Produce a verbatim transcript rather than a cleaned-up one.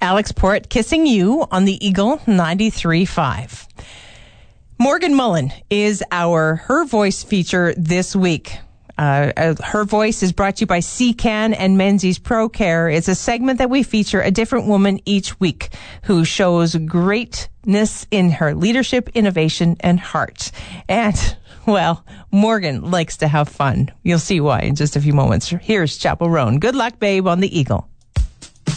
Alex Port kissing you on the Eagle ninety-three point five. Morgan Mullen is our Her Voice feature this week. Uh, Her Voice is brought to you by C CAN and Menzies Pro Care. It's a segment that we feature a different woman each week who shows greatness in her leadership, innovation, and heart. And, well, Morgan likes to have fun. You'll see why in just a few moments. Here's Chapel Roan. Good luck, babe, on the Eagle.